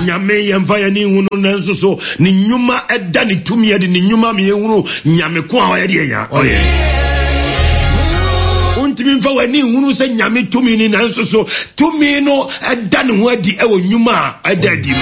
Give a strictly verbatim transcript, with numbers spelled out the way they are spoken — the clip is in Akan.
nyame yemfa ya ni hunu nanso so ni nyuma eda ni tumi ya di ni nyuma me hunu nyame ko a oyɛ ya oyɛ untimi mfa wani hunu se nyame tumi ni nanso so tumi no eda ni ho adi e wo nyuma eda di mu